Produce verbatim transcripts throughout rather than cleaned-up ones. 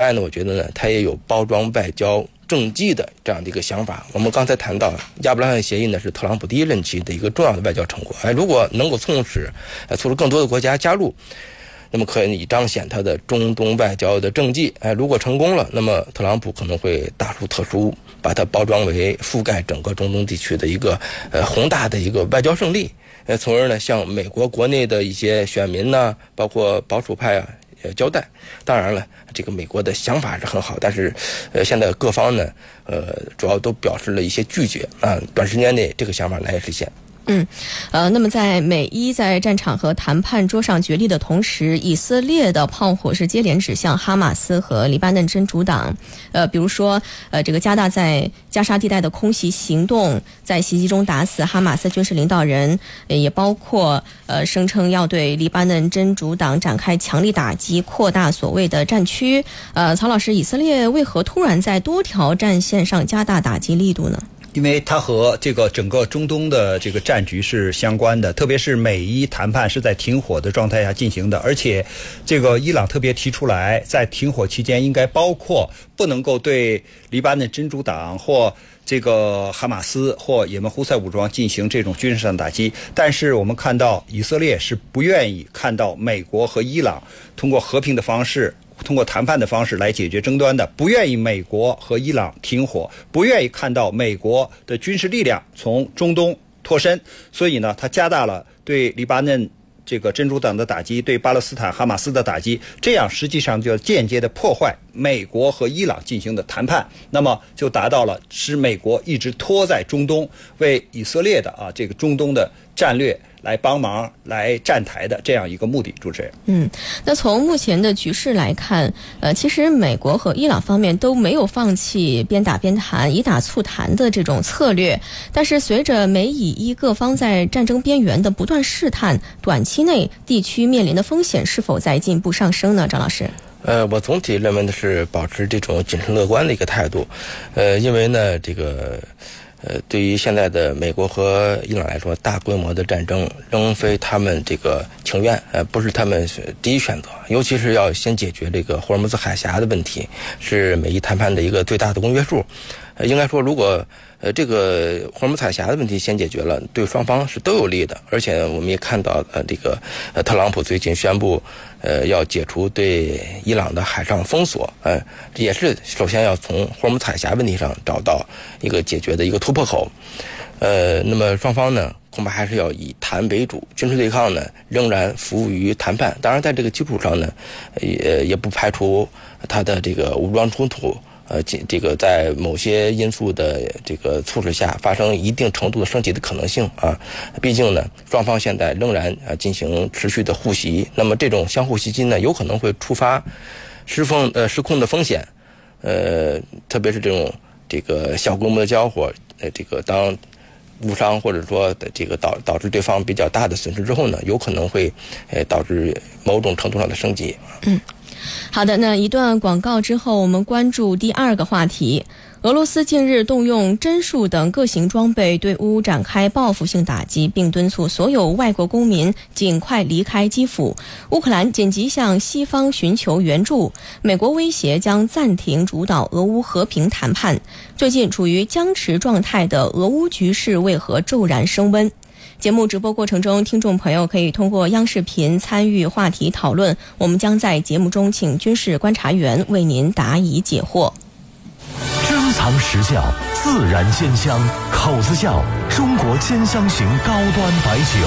外呢，我觉得呢，他也有包装外交政绩的这样的一个想法。我们刚才谈到亚伯拉罕协议呢，是特朗普第一任期的一个重要的外交成果。哎，如果能够促使呃促使更多的国家加入，那么可以彰显他的中东外交的政绩。哎，如果成功了，那么特朗普可能会大书特书，把它包装为覆盖整个中东地区的一个呃宏大的一个外交胜利。呃，从而呢向美国国内的一些选民呢，包括保守派啊，呃交代。当然了，这个美国的想法是很好，但是呃现在各方呢，呃主要都表示了一些拒绝啊，短时间内这个想法难以实现。 嗯，呃，那么在美伊在战场和谈判桌上角力的同时，以色列的炮火是接连指向哈马斯和黎巴嫩真主党。呃，比如说，呃，这个加大在加沙地带的空袭行动，在袭击中打死哈马斯军事领导人，也包括呃声称要对黎巴嫩真主党展开强力打击，扩大所谓的战区。呃，曹老师，以色列为何突然在多条战线上加大打击力度呢？ 因为它和这个整个中东的这个战局是相关的，特别是美伊谈判是在停火的状态下进行的，而且这个伊朗特别提出来，在停火期间应该包括不能够对黎巴嫩真主党或这个哈马斯或也门胡塞武装进行这种军事上的打击。但是我们看到以色列是不愿意看到美国和伊朗通过和平的方式，通过谈判的方式来解决争端的，不愿意美国和伊朗停火，不愿意看到美国的军事力量从中东脱身，所以呢，他加大了对黎巴嫩这个真主党的打击，对巴勒斯坦哈马斯的打击，这样实际上就间接的破坏美国和伊朗进行的谈判，那么就达到了使美国一直拖在中东，为以色列的啊这个中东的战略来帮忙来站台的这样一个目的。主持人， 嗯，那从目前的局势来看，呃，其实美国和伊朗方面都没有放弃边打边谈、以打促谈的这种策略。但是随着美以伊各方在战争边缘的不断试探，短期内地区面临的风险是否在进一步上升呢？张老师？ 呃，我总体认为的是保持这种谨慎乐观的一个态度，呃，因为呢，这个。呃，对于现在的美国和伊朗来说，大规模的战争仍非他们这个情愿，呃，不是他们第一选择。尤其是要先解决这个霍尔木兹海峡的问题，是美伊谈判的一个最大的公约数。呃，应该说，如果呃这个霍尔木兹海峡的问题先解决了，对双方是都有利的。而且我们也看到，呃，这个呃特朗普最近宣布，呃，要解除对伊朗的海上封锁，呃，这也是首先要从霍尔木兹海峡问题上找到一个解决的一个突破口。呃，那么双方呢，恐怕还是要以谈为主，军事对抗呢仍然服务于谈判。当然，在这个基础上呢，也也不排除它的这个武装冲突。呃，这这个在某些因素的这个促使下，发生一定程度的升级的可能性啊。毕竟呢，双方现在仍然啊进行持续的互袭，那么这种相互袭击呢，有可能会触发失风呃失控的风险。呃，特别是这种这个小规模的交火，呃，这个当误伤或者说这个导导致对方比较大的损失之后呢，有可能会呃导致某种程度上的升级。 嗯。好的，那一段广告之后，我们关注第二个话题。俄罗斯近日动用针数等各型装备对乌展开报复性打击，并敦促所有外国公民尽快离开基辅。乌克兰紧急向西方寻求援助，美国威胁将暂停主导俄乌和平谈判。最近处于僵持状态的俄乌局势为何骤然升温？节目直播过程中，听众朋友可以通过央视频参与话题讨论，我们将在节目中请军事观察员为您答疑解惑。 珍藏实窖，自然鲜香，口子窖中国兼香型高端白酒。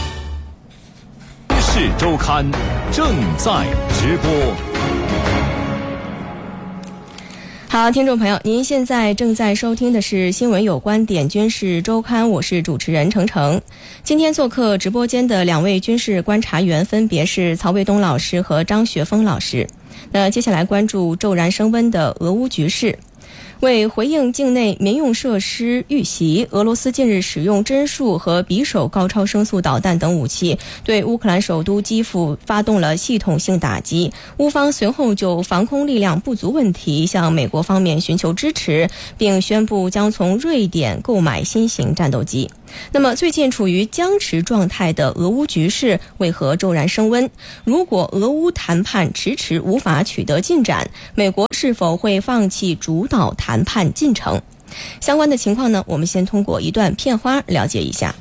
军事周刊正在直播。 好，听众朋友，您现在正在收听的是新闻有观点军事周刊，我是主持人程程。今天做客直播间的两位军事观察员分别是曹卫东老师和张学峰老师。那接下来关注骤然升温的俄乌局势。为回应境内民用设施遇袭，俄罗斯近日使用针数和匕首高超声速导弹等武器，对乌克兰首都基辅发动了系统性打击。乌方随后就防空力量不足问题向美国方面寻求支持，并宣布将从瑞典购买新型战斗机。 那么最近处于僵持状态的俄乌局势为何骤然升温？如果俄乌谈判迟迟无法取得进展，美国是否会放弃主导谈判进程？相关的情况呢，我们先通过一段片花了解一下。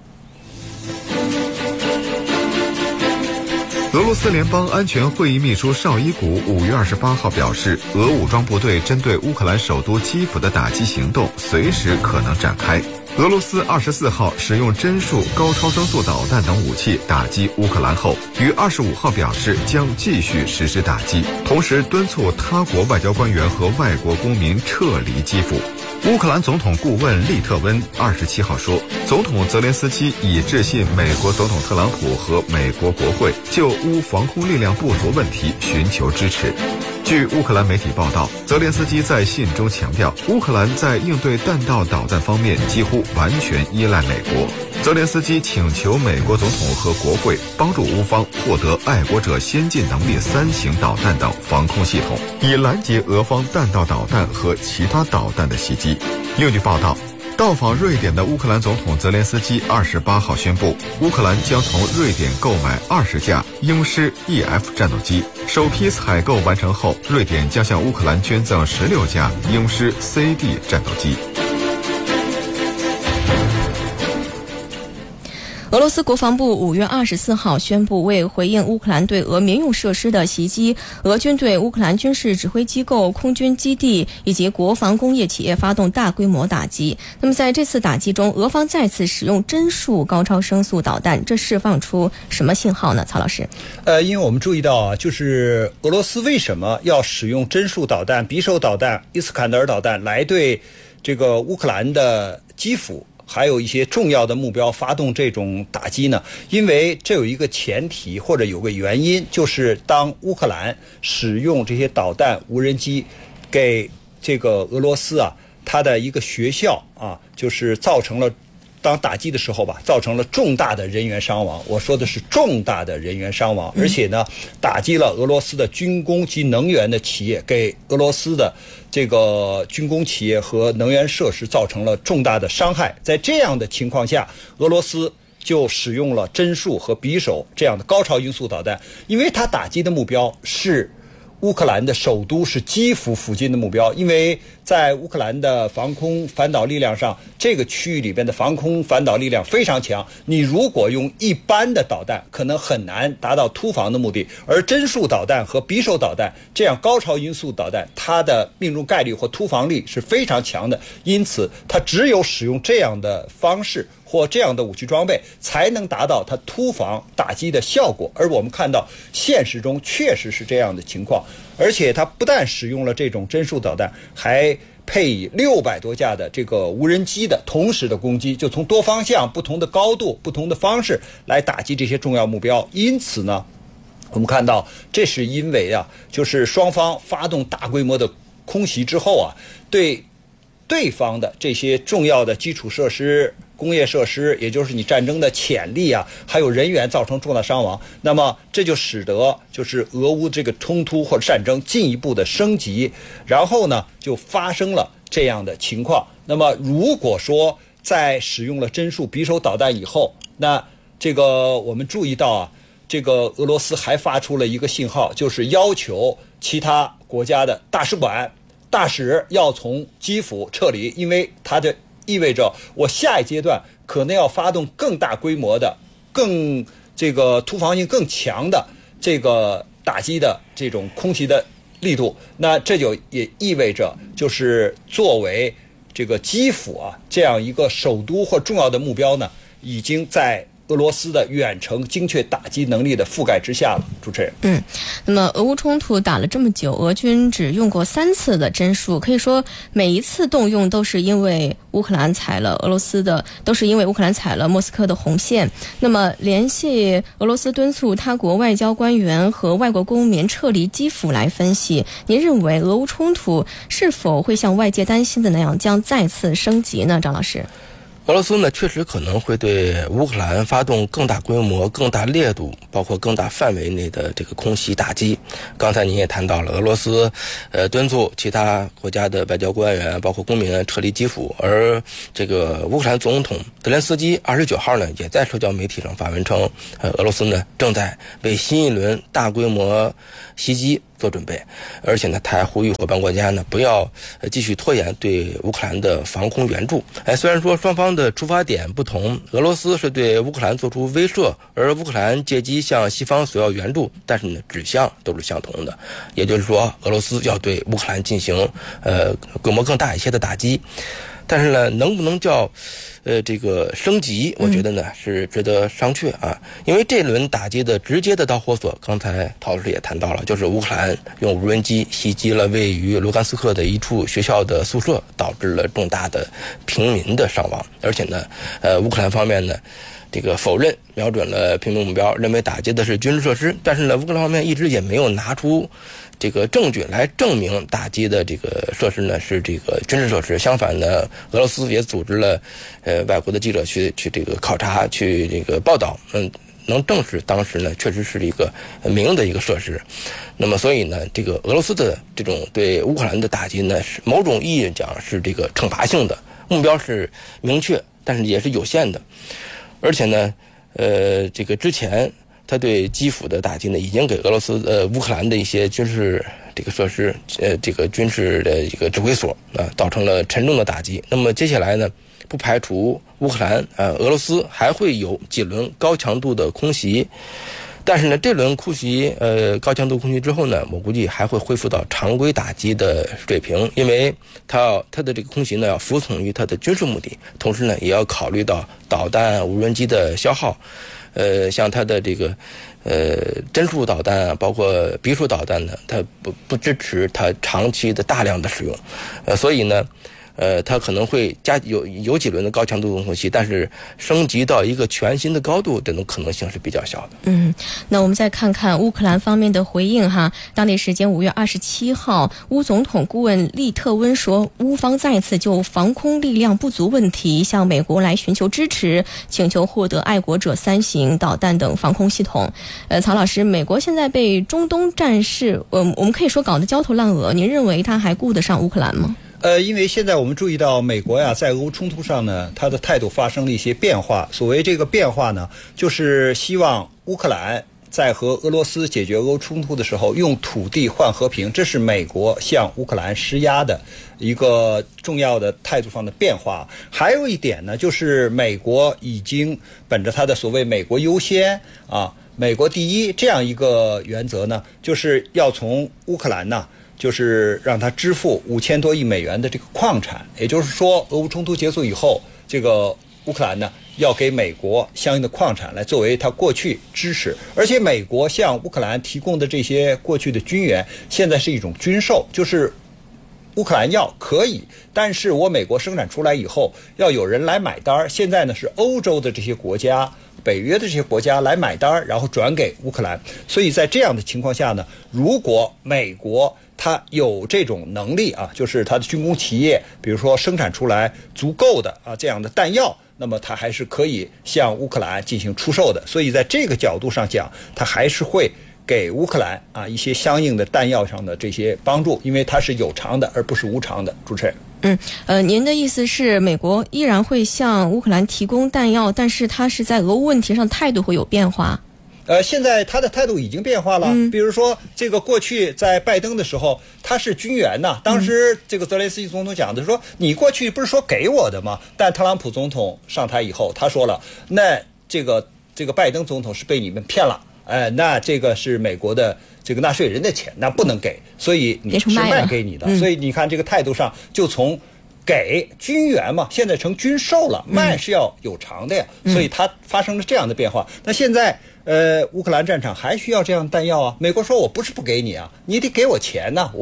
俄罗斯联邦安全会议秘书绍伊古五月二十八号表示，俄武装部队针对乌克兰首都基辅的打击行动随时可能展开。俄罗斯二十四号使用针数高超声速导弹等武器打击乌克兰后，于二十五号表示将继续实施打击，同时敦促他国外交官员和外国公民撤离基辅。乌克兰总统顾问利特温二十七号说，总统泽连斯基已致信美国总统特朗普和美国国会，就乌防空力量不足问题寻求支持。据乌克兰媒体报道，泽连斯基在信中强调，乌克兰在应对弹道导弹方面几乎完全依赖美国。泽连斯基请求美国总统和国会帮助乌方获得爱国者先进能力三型导弹等防空系统，以拦截俄方弹道导弹和其他导弹的袭击。另据报道，到访瑞典的乌克兰总统泽连斯基二十八号宣布，乌克兰将从瑞典购买二十架鹰狮 E F 战斗机。首批采购完成后，瑞典将向乌克兰捐赠十六架鹰狮 C D 战斗机。 俄罗斯国防部五月二十四号宣布，为回应乌克兰对俄民用设施的袭击，俄军对乌克兰军事指挥机构、空军基地以及国防工业企业发动大规模打击。那么在这次打击中，俄方再次使用针数高超声速导弹，这释放出什么信号呢？曹老师， 呃，因为我们注意到啊，就是俄罗斯为什么要使用针数导弹、匕首导弹、伊斯坎德尔导弹来对这个乌克兰的基辅还有一些重要的目标发动这种打击呢？因为这有一个前提或者有个原因，就是当乌克兰使用这些导弹无人机给这个俄罗斯啊，它的一个学校啊，就是造成了当打击的时候吧，造成了重大的人员伤亡。我说的是重大的人员伤亡，而且呢，打击了俄罗斯的军工及能源的企业，给俄罗斯的这个军工企业和能源设施造成了重大的伤害。在这样的情况下，俄罗斯就使用了针数和匕首这样的高超音速导弹，因为它打击的目标是乌克兰的首都，是基辅附近的目标。因为在乌克兰的防空反导力量上，这个区域里边的防空反导力量非常强，你如果用一般的导弹可能很难达到突防的目的，而针数导弹和匕首导弹这样高超音速导弹，它的命中概率或突防力是非常强的，因此它只有使用这样的方式或这样的武器装备才能达到它突防打击的效果。而我们看到现实中确实是这样的情况，而且它不但使用了这种针数导弹，还配以六百多架的这个无人机的同时的攻击，就从多方向、不同的高度、不同的方式来打击这些重要目标。因此呢，我们看到这是因为啊，就是双方发动大规模的空袭之后啊，对对方的这些重要的基础设施、工业设施，也就是你战争的潜力啊，还有人员造成重大伤亡。那么这就使得就是俄乌这个冲突或者战争进一步的升级，然后呢就发生了这样的情况。那么如果说在使用了针数匕首导弹以后，那这个我们注意到啊，这个俄罗斯还发出了一个信号，就是要求其他国家的大使馆、大使要从基辅撤离，因为它的意味着我下一阶段可能要发动更大规模的、更这个突防性更强的这个打击的这种空袭的力度。那这就也意味着，就是作为这个基辅啊这样一个首都或重要的目标呢，已经在俄罗斯的远程精确打击能力的覆盖之下了。主持人， 嗯，那么俄乌冲突打了这么久，俄军只用过三次的针数，可以说每一次动用都是因为乌克兰踩了俄罗斯的，都是因为乌克兰踩了莫斯科的红线。那么联系俄罗斯敦促他国外交官员和外国公民撤离基辅来分析，您认为俄乌冲突是否会像外界担心的那样将再次升级呢？张老师？ 俄罗斯呢，确实可能会对乌克兰发动更大规模、更大烈度，包括更大范围内的这个空袭打击。刚才您也谈到了，俄罗斯呃敦促其他国家的外交官员，包括公民撤离基辅，而这个乌克兰总统泽连斯基二十九号呢，也在社交媒体上发文称，呃，俄罗斯呢正在为新一轮大规模袭击做准备，而且呢，他还呼吁伙伴国家呢不要呃继续拖延对乌克兰的防空援助。哎，虽然说双方的出发点不同，俄罗斯是对乌克兰做出威慑，而乌克兰借机向西方索要援助，但是呢，指向都是相同的，也就是说，俄罗斯要对乌克兰进行呃规模更大一些的打击。但是呢，能不能叫呃这个升级，我觉得呢是值得商榷啊。因为这轮打击的直接的导火索，刚才陶老师也谈到了，就是乌克兰用无人机袭击了位于卢甘斯克的一处学校的宿舍，导致了重大的平民的伤亡。而且呢，呃，乌克兰方面呢，这个否认瞄准了平民目标，认为打击的是军事设施。但是呢，乌克兰方面一直也没有拿出这个证据来证明打击的这个设施呢是这个军事设施。相反呢，俄罗斯也组织了呃外国的记者去去这个考察，去这个报道，嗯，能证实当时呢确实是一个民用的一个设施。那么所以呢，这个俄罗斯的这种对乌克兰的打击呢，是某种意义讲是这个惩罚性的，目标是明确，但是也是有限的。而且呢，呃，这个之前他对基辅的打击呢，已经给俄罗斯呃乌克兰的一些军事这个设施，呃，这个军事的一个指挥所啊、呃，造成了沉重的打击。那么接下来呢，不排除乌克兰呃俄罗斯还会有几轮高强度的空袭。但是呢，这轮空袭，呃，高强度空袭之后呢，我估计还会恢复到常规打击的水平，因为它要它的这个空袭呢，要服从于它的军事目的，同时呢，也要考虑到导弹、无人机的消耗。呃，像它的这个呃针数导弹啊，包括匕首导弹呢，它不不支持它长期的大量的使用，呃，所以呢。呃，它可能会加有有几轮的高强度空袭，但是升级到一个全新的高度，这种可能性是比较小的。 嗯，那我们再看看乌克兰方面的回应哈。当地时间五月二十七号，乌总统顾问利特温说，乌方再次就防空力量不足问题向美国来寻求支持，请求获得爱国者三型导弹等防空系统。呃，曹老师，美国现在被中东战事，呃，我们可以说搞得焦头烂额，您认为他还顾得上乌克兰吗？ 呃，因为现在我们注意到美国呀，在俄乌冲突上呢，它的态度发生了一些变化。所谓这个变化呢，就是希望乌克兰在和俄罗斯解决俄乌冲突的时候，用土地换和平，这是美国向乌克兰施压的一个重要的态度上的变化。还有一点呢，就是美国已经本着它的所谓美国优先啊，美国第一这样一个原则呢，就是要从乌克兰呢。就是让他支付五千多亿美元的这个矿产，也就是说，俄乌冲突结束以后，这个乌克兰呢要给美国相应的矿产来作为他过去支持，而且美国向乌克兰提供的这些过去的军援，现在是一种军售，就是乌克兰要可以，但是我美国生产出来以后要有人来买单。现在呢是欧洲的这些国家。北约的这些国家来买单，然后转给乌克兰。所以在这样的情况下呢，如果美国它有这种能力啊，就是它的军工企业，比如说生产出来足够的啊这样的弹药，那么它还是可以向乌克兰进行出售的。所以在这个角度上讲，它还是会给乌克兰啊一些相应的弹药上的这些帮助，因为它是有偿的，而不是无偿的。主持人。 嗯，呃，您的意思是美国依然会向乌克兰提供弹药，但是它是在俄乌问题上态度会有变化？ 呃，现在他的态度已经变化了。嗯、比如说，这个过去在拜登的时候，他是军援呐。当时这个泽连斯基总统讲的说，你过去不是说给我的吗？但特朗普总统上台以后，他说了，那这个这个拜登总统是被你们骗了。哎，那这个是美国的这个纳税人的钱，那不能给，所以你是卖给你的。嗯、所以你看这个态度上，就从给军援嘛，现在成军售了，卖是要有偿的呀，嗯、所以它发生了这样的变化。那现在呃，乌克兰战场还需要这样弹药啊？美国说我不是不给你啊，你得给我钱呢、啊，我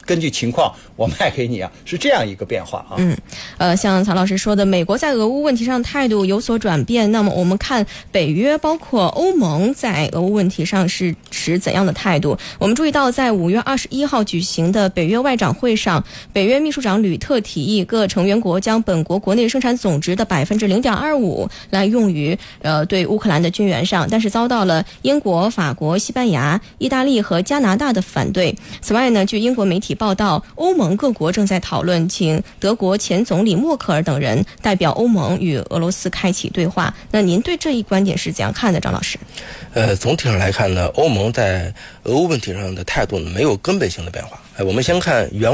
根据情况我卖给你啊，是这样一个变化啊。 嗯，呃，像曹老师说的，美国在俄乌问题上态度有所转变，那么我们看北约包括欧盟在俄乌问题上是持怎样的态度？我们注意到，在五月二十一号举行的北约外长会上，北约秘书长吕特提议各成员国将本国国内生产总值的百分之零点二五来用于呃对乌克兰的军援上，但是遭到了英国、法国、西班牙、意大利和加拿大的反对。此外呢，据英国媒体报道，欧盟各国正在讨论请德国前总理默克尔等人代表欧盟与俄罗斯开启对话。那您对这一观点是怎样看的，张老师？ 呃，总体上来看呢，欧盟在俄乌问题上的态度呢没有根本性的变化。哎，我们先看原